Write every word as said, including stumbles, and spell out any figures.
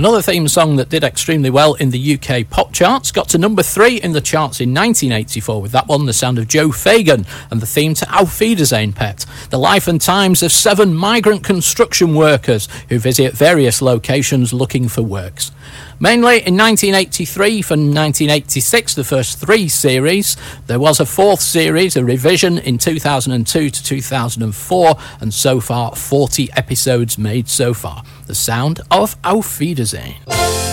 Another theme song that did extremely well in the U K pop charts, got to number three in the charts in nineteen eighty-four with that one, the sound of Joe Fagan, and the theme to Auf Wiedersehen, Pet. The life and times of seven migrant construction workers who visit various locations looking for works. Mainly in nineteen eighty-three for nineteen eighty-six, the first three series. There was a fourth series, a revision in two thousand two to two thousand four, and so far forty episodes made so far. The sound of Auf Wiedersehen.